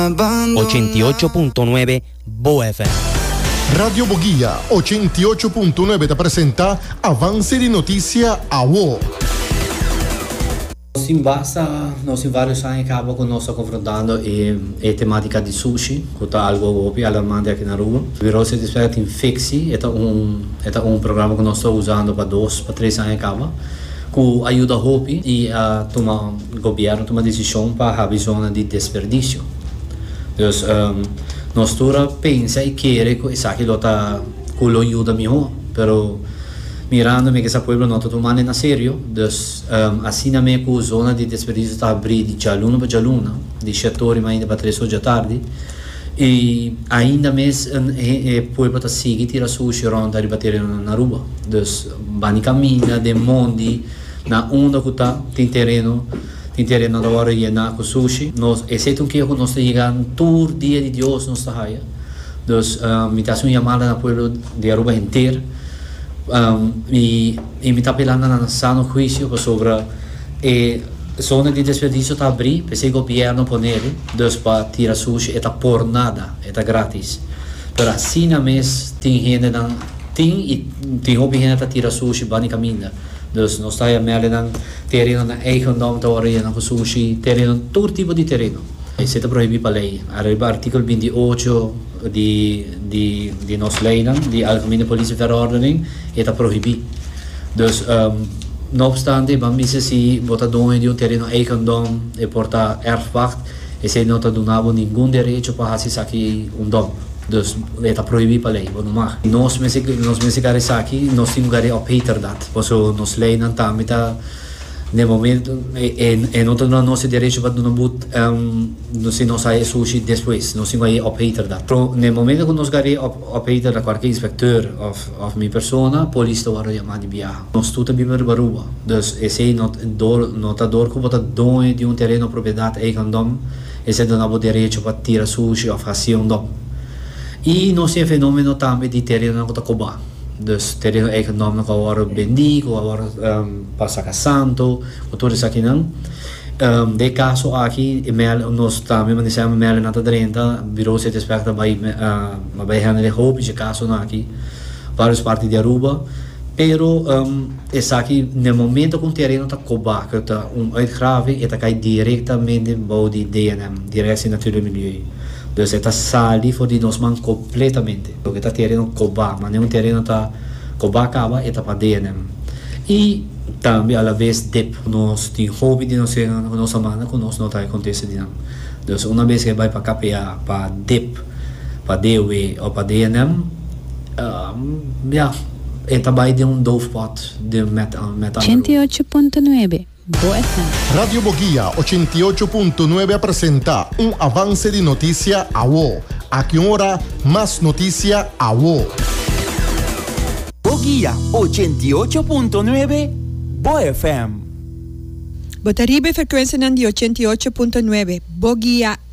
88.9 Bo FM. Radio Boguia 88.9 te presenta Avance di Notizia a UO. Nós em vários anos acaba com nós confrontando a temática de sushi, que está algo alarmante aqui na rua. Virou se desperta em Fixi, é um programa que nós estamos usando para 2 para 3 anos acaba, que ajuda a Hopi e a tomar o governo tomar decisão para a visão de desperdício. Então, nós todos pensa e quer que isso aqui está com a ajuda melhor, pero mirando que esse povo não está tomando na sério, então assim na minha zona de desperdício está abrindo de aluno para aluno, de 7 horas ainda para 3 horas da tarde, e ainda mais o povo está seguindo tirar sushi ronda de bater na rua, então vai caminhar de monte na onda que está tem terreno da hora de ir com sushi, nós exceto que nós estamos chegando todo dia de Deus nós está aí, então me está sendo chamada na povo de Aruba inteiro. E me está apelando na sano juízo sobre a zona de desperdício está abrindo, para o governo poner, para tirar sushi, está por nada, está grátis. Mas assim na mês tem gente tem gente que tira sushi bem caminho. Então nós estamos a terreno na eigendom da hora com sushi, terreno todo tipo de terreno. Isso está proibido para lei. O artigo 28 de nossa lei, de Algemene Politieverordening, está proibido. Então, não obstante, vamos dizer se botar dono de terreno eigendom e portar erfwacht, e se não está dando nenhum direito para fazer aqui dom. Então, está proibido para lei. Nós mexicanos aqui, nós temos que opheter dat. Porque nossa lei não está no momento não tem o nosso direito para não se nós sair sushi depois nós temos que opheter dat. No momento que nós queremos opheter a qualquer inspector of minha persona, a polícia vai chamar de viagem. Nós tudo viver barua. Então, esse notador que bota dono de terreno propriedade eigendom, esse dá o direito para tirar sushi ou fazer dom. E nós temos fenômeno também de terreno que está cobrado. Dus terreno eigendom que agora vendi, que agora passa a santo, ou tudo isso aqui não. De caso aqui, nós também mandamos mel na trenta, virou se desperta vai de roupa de caso aqui, várias partes de Aruba. Pero esse aqui no momento que o terreno está cobrado, que está grave, está cai diretamente para o DNM, Direção Natural do Meio. Então, está sali fora de nós completamente. Porque está terreno cobar, mas não terreno está cobar acaba, está para DNM. E também, à vez, nós temos hobby de nossa mana, que nós não está acontecendo. Então, uma vez que vai para KPA, para DEP, para DOE ou para DNM, está vai de dovepot de metal. 108.9 Bo FM. Radio Boguia 88.9 presenta un avance de noticia a UO. A que hora más noticia a UO. Boguia 88.9 Bo FM. Botaribe frequenza di 88.9 Boguia